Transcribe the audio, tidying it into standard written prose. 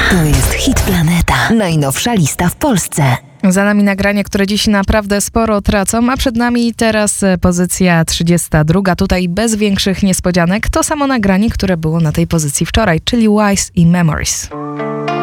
To jest Hit Planeta. Najnowsza lista w Polsce. Za nami nagranie, które dziś naprawdę sporo tracą, a przed nami teraz pozycja 32. Tutaj bez większych niespodzianek. To samo nagranie, które było na tej pozycji wczoraj, czyli Wise i Memories.